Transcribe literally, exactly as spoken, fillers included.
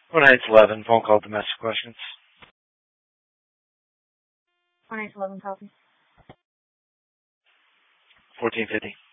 one eight eleven, phone call domestic questions. one eight eleven copy. fourteen fifty.